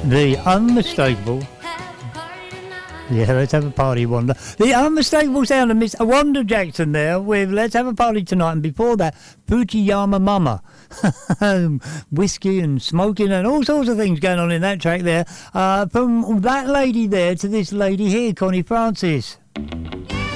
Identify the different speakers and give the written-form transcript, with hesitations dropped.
Speaker 1: The unmistakable. Yeah, let's have a party, Wanda. The unmistakable sound of Miss Wanda Jackson there with Let's Have a Party Tonight. And before that, Fujiyama Mama. Whiskey and smoking and all sorts of things going on in that track there. From that lady there to this lady here, Connie Francis.